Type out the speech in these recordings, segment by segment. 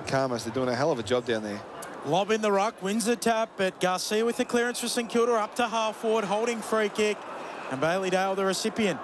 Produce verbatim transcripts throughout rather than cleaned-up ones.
Karmas. They're doing a hell of a job down there. Lob in the ruck, wins the tap, but Garcia with the clearance for St Kilda up to half forward, holding free kick, and Bailey Dale the recipient.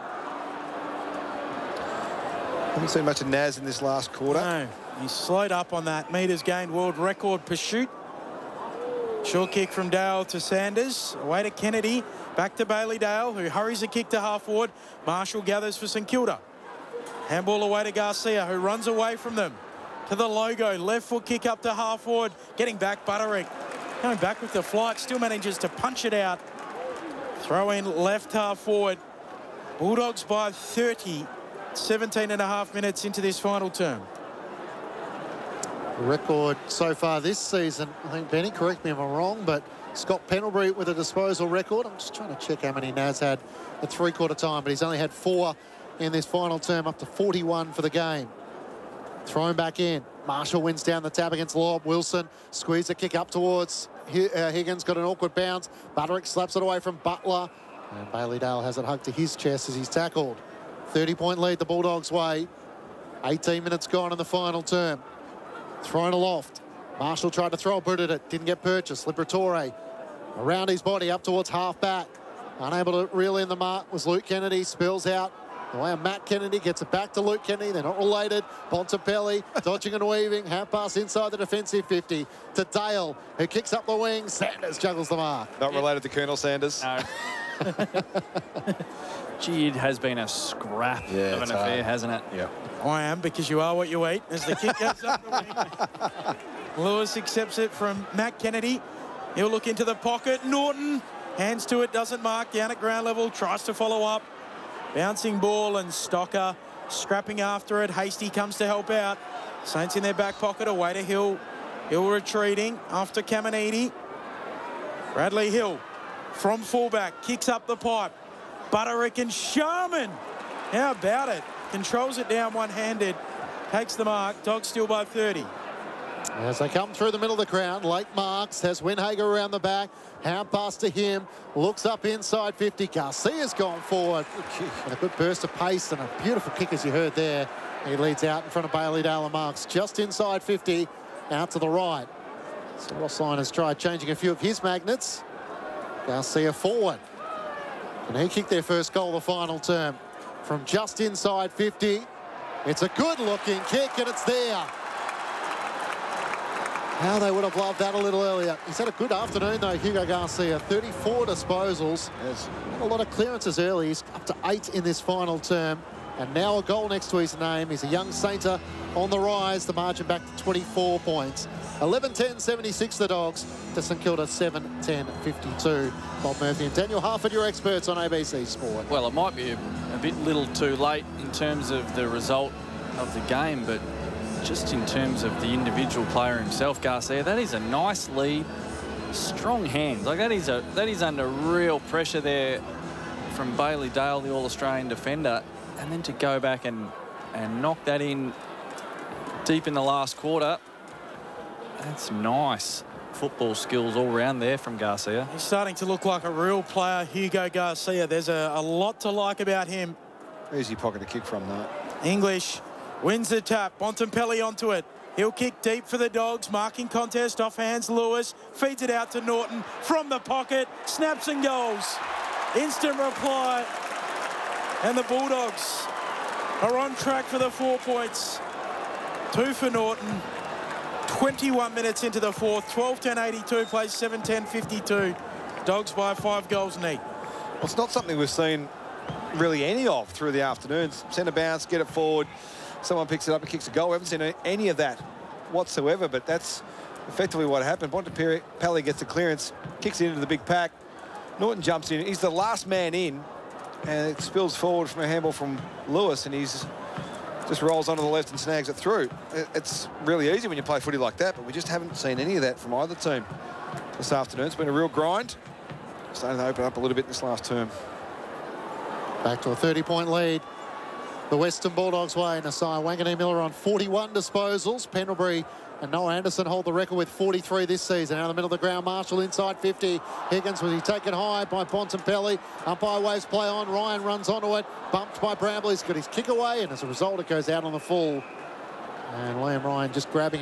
Haven't seen much of Naz in this last quarter. No, he slowed up on that metres gained world record pursuit. Short kick from Dale to Sanders, away to Kennedy, back to Bailey Dale, who hurries the kick to half forward. Marshall gathers for St Kilda. Handball away to Garcia, who runs away from them. To the logo, left foot kick up to half forward, getting back Butterick. Going back with the flight, still manages to punch it out. Throw in left half forward. Bulldogs by thirty, seventeen and a half minutes into this final term. Record so far this season, I think, Benny, correct me if I'm wrong, but Scott Pendlebury with a disposal record. I'm just trying to check how many Naz had at three-quarter time, but he's only had four in this final term, up to forty-one for the game. Thrown back in. Marshall wins down the tap against Lobb. Wilson squeezed a kick up towards Higgins, got an awkward bounce. Butterick slaps it away from Butler. And Bailey Dale has it hugged to his chest as he's tackled. thirty-point lead the Bulldogs' way. eighteen minutes gone in the final term. Thrown aloft. Marshall tried to throw a boot at it. Didn't get purchased. Liberatore around his body up towards half back. Unable to reel in the mark was Luke Kennedy. Spills out. The way of Matt Kennedy gets it back to Luke Kennedy. They're not related. Bontempelli dodging and weaving. Hand pass inside the defensive fifty to Dale, who kicks up the wing. Sanders juggles the mark. Not related to Colonel Sanders. No. Gee, it has been a scrap Yeah, of an it's affair, hard. hasn't it? Yeah. I am, because you are what you eat. As the kick goes up the wing. Lewis accepts it from Matt Kennedy. He'll look into the pocket. Norton hands to it, doesn't mark. Down at ground level, tries to follow up. Bouncing ball, and Stocker scrapping after it. Hasty comes to help out. Saints in their back pocket, away to Hill. Hill retreating after Caminiti. Bradley Hill from fullback, kicks up the pipe. Butterick and Sharman. How about it? Controls it down one-handed. Takes the mark. Dogs still by thirty. As they come through the middle of the ground, Lake Marks has Winhager around the back. Hand pass to him. Looks up inside fifty. Garcia's gone forward. And a good burst of pace and a beautiful kick, as you heard there. He leads out in front of Bailey Dale and Marks. Just inside fifty. Out to the right. So Rossline has tried changing a few of his magnets. Garcia forward. And he kicked their first goal of the final term from just inside fifty. It's a good-looking kick, and it's there. How they would have loved that a little earlier. He's had a good afternoon, though, Hugo Garcia. thirty-four disposals. There's a lot of clearances early. He's up to eight in this final term. And now a goal next to his name. He's a young Sainter on the rise. The margin back to twenty-four points. eleven ten seventy-six the Dogs to St Kilda seven ten fifty-two. Bob Murphy and Daniel Harford, your experts on A B C Sport. Well, it might be a, a bit little too late in terms of the result of the game, but just in terms of the individual player himself, Garcia, that is a nice lead, strong hands. Like that is a that is under real pressure there from Bailey Dale, the All-Australian defender, and then to go back and and knock that in deep in the last quarter. That's nice football skills all round there from Garcia. He's starting to look like a real player, Hugo Garcia. There's a, a lot to like about him. Easy pocket to kick from that. English wins the tap. Bontempelli onto it. He'll kick deep for the Dogs. Marking contest off hands. Lewis feeds it out to Norton from the pocket. Snaps and goals. Instant reply. And the Bulldogs are on track for the four points. Two for Norton. twenty-one minutes into the fourth. twelve ten eighty-two plays seven ten fifty-two. Dogs by five goals neat. Well, it's not something we've seen really any of through the afternoons. Send a bounce, get it forward. Someone picks it up and kicks a goal. We haven't seen any of that whatsoever, but that's effectively what happened. Bontempelli gets the clearance, kicks it into the big pack. Norton jumps in. He's the last man in, and it spills forward from a handball from Lewis, and he's just rolls onto the left and snags it through. It's really easy when you play footy like that, but we just haven't seen any of that from either team this afternoon. It's been a real grind. Starting to open up a little bit this last term. Back to a thirty-point lead. The Western Bulldogs way. Nasai Wanganeen Miller on forty-one disposals. Pendlebury and Noah Anderson hold the record with forty-three this season. Out of the middle of the ground, Marshall inside fifty. Higgins was he taken high by Bontempelli. Umpire waves play on. Ryan runs onto it. Bumped by Bramble. He's got his kick away, and as a result, it goes out on the full. And Liam Ryan just grabbing